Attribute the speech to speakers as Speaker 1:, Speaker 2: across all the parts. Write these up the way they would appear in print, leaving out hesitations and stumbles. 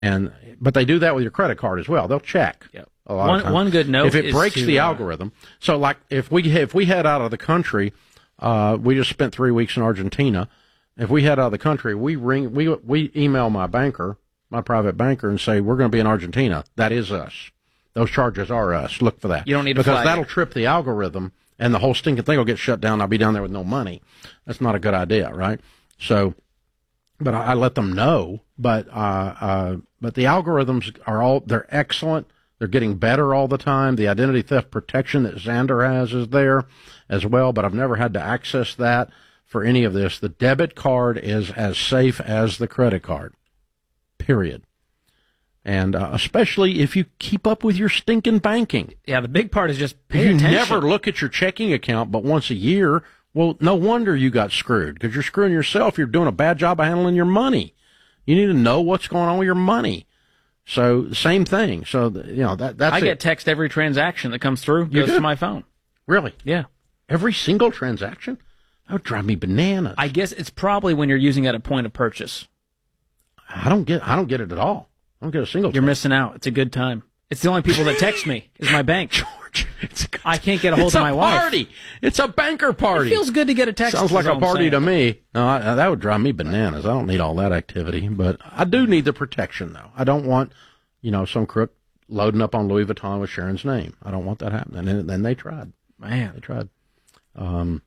Speaker 1: But they do that with your credit card as well. They'll check.
Speaker 2: Yep.
Speaker 1: A lot of times.
Speaker 2: One good note
Speaker 1: if it breaks the algorithm. So like if we head out of the country, we just spent 3 weeks in Argentina. If we head out of the country, we email my banker, my private banker, and say we're going to be in Argentina. That is us. Those charges are us. Look for that.
Speaker 2: You don't need to
Speaker 1: because
Speaker 2: flag
Speaker 1: that'll
Speaker 2: it.
Speaker 1: Trip the algorithm, and the whole stinking thing will get shut down. I'll be down there with no money. That's not a good idea, right? So, but I let them know. But the algorithms they're excellent. They're getting better all the time. The identity theft protection that Xandr has is there as well, but I've never had to access that for any of this. The debit card is as safe as the credit card, period. And especially if you keep up with your stinking banking.
Speaker 2: Yeah, the big part is just pay
Speaker 1: You
Speaker 2: attention.
Speaker 1: never look at your checking account but once a year. Well, no wonder you got screwed, because you're screwing yourself. You're doing a bad job of handling your money. You need to know what's going on with your money. So, same thing. So, that's
Speaker 2: I get text every transaction that comes through, goes to my phone.
Speaker 1: Really?
Speaker 2: Yeah.
Speaker 1: Every single transaction? That would drive me bananas.
Speaker 2: I guess it's probably when you're using at a point of purchase.
Speaker 1: I don't get it at all. I don't get a single
Speaker 2: You're
Speaker 1: text.
Speaker 2: missing out. It's a good time. It's the only people that text me is my bank.
Speaker 1: George,
Speaker 2: I can't get a hold of my wife.
Speaker 1: It's a party. It's a banker party.
Speaker 2: It feels good to get a text.
Speaker 1: Sounds like a party to me. No, that would drive me bananas. I don't need all that activity, but I do need the protection, though. I don't want, some crook loading up on Louis Vuitton with Sharon's name. I don't want that happening. And then they tried.
Speaker 2: Man,
Speaker 1: they tried. And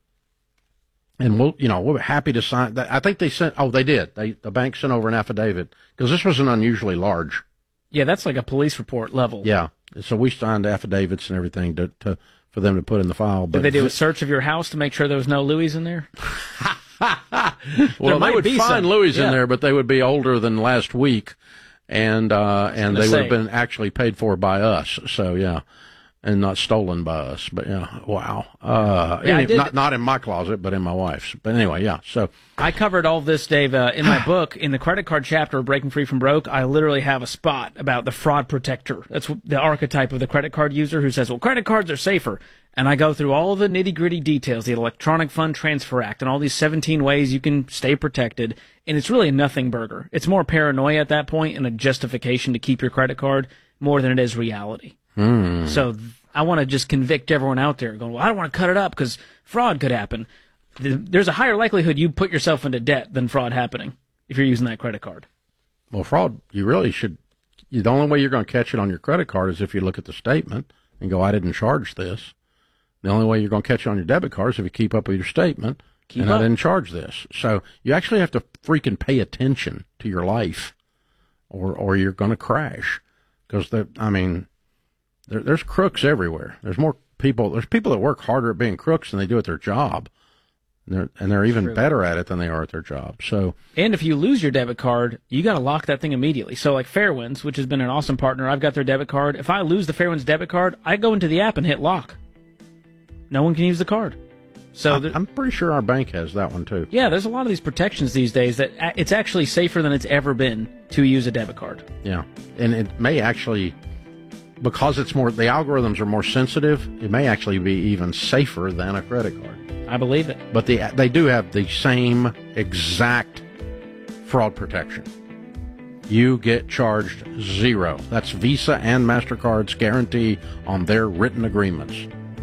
Speaker 1: we're happy to sign that. I think they sent. Oh, they did. The bank sent over an affidavit because this was an unusually large.
Speaker 2: Yeah, that's like a police report level.
Speaker 1: Yeah. So we signed affidavits and everything for them to put in the file. But
Speaker 2: did they do a search of your house to make sure there was no Louis in there?
Speaker 1: Well, they would find Louis in there, but they would be older than last week, and they would have been actually paid for by us. So yeah, and not stolen by us. But yeah, wow. Not in my closet, but in my wife's. But anyway, yeah. So
Speaker 2: I covered all this, Dave, in my book. In the credit card chapter of Breaking Free from Broke, I literally have a spot about the fraud protector. That's the archetype of the credit card user who says, well, credit cards are safer. And I go through all the nitty-gritty details, the Electronic Fund Transfer Act, and all these 17 ways you can stay protected. And it's really a nothing burger. It's more paranoia at that point and a justification to keep your credit card more than it is reality. So I want to just convict everyone out there going, well, I don't want to cut it up because fraud could happen. There's a higher likelihood you put yourself into debt than fraud happening if you're using that credit card.
Speaker 1: Well, fraud, you really should. The only way you're going to catch it on your credit card is if you look at the statement and go, I didn't charge this. The only way you're going to catch it on your debit card is if you keep up with your statement I didn't charge this. So you actually have to freaking pay attention to your life or you're going to crash. Because, there's crooks everywhere. There's people that work harder at being crooks than they do at their job. And they're even better at it than they are at their job. So,
Speaker 2: and if you lose your debit card, you got to lock that thing immediately. So like Fairwinds, which has been an awesome partner, I've got their debit card. If I lose the Fairwinds debit card, I go into the app and hit lock. No one can use the card. So
Speaker 1: I'm pretty sure our bank has that one too.
Speaker 2: Yeah, there's a lot of these protections these days that it's actually safer than it's ever been to use a debit card. Yeah, and it may actually, because the algorithms are more sensitive, it may actually be even safer than a credit card. I believe it. But they do have the same exact fraud protection. You get charged zero. That's Visa and MasterCard's guarantee on their written agreements.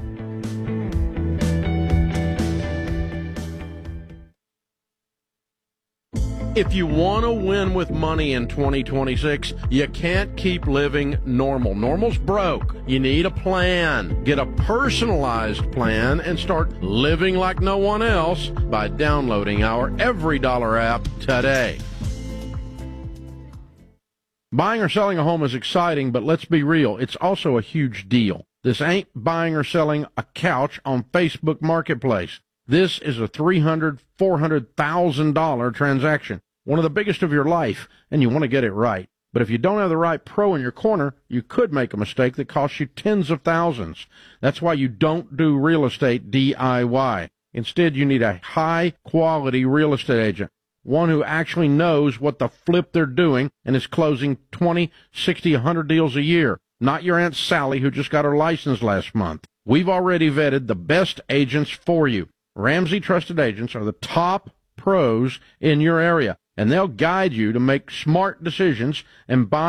Speaker 2: If you want to win with money in 2026, you can't keep living normal. Normal's broke. You need a plan. Get a personalized plan and start living like no one else by downloading our Every Dollar app today. Buying or selling a home is exciting, but let's be real, it's also a huge deal. This ain't buying or selling a couch on Facebook Marketplace. This is a $300,000, $400,000 transaction, one of the biggest of your life, and you want to get it right. But if you don't have the right pro in your corner, you could make a mistake that costs you tens of thousands. That's why you don't do real estate DIY. Instead, you need a high-quality real estate agent, one who actually knows what the flip they're doing and is closing 20, 60, 100 deals a year. Not your Aunt Sally who just got her license last month. We've already vetted the best agents for you. Ramsey Trusted Agents are the top pros in your area. and they'll guide you to make smart decisions and buy